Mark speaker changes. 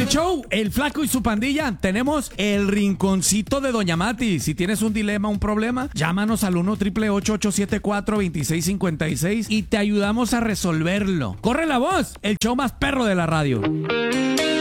Speaker 1: el show El Flaco y su pandilla tenemos el rinconcito de Doña Mati. Si tienes un dilema, un problema, llámanos al 1-888-874-2656 y te ayudamos a resolverlo. ¡Corre la voz! El show más perro de la radio.